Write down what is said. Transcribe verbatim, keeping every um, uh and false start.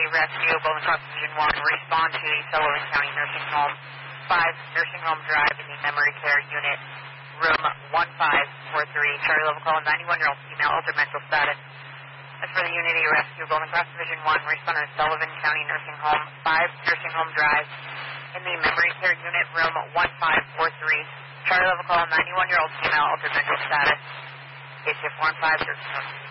Rescue, Golden Cross Division one, respond to the Sullivan County Nursing Home, five Nursing Home Drive in the Memory Care Unit, room one five four three. Charlie level call, ninety-one-year-old female, altered mental status. As for the Unity Rescue, Golden Cross Division one, respond to Sullivan County Nursing Home, five Nursing Home Drive in the Memory Care Unit, room one five four three. Charlie level call, ninety-one-year-old female, altered mental status. Case one five zero.